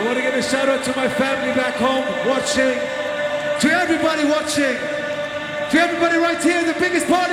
I want to give a shout out to my family back home watching, to everybody watching, to everybody right here, the biggest party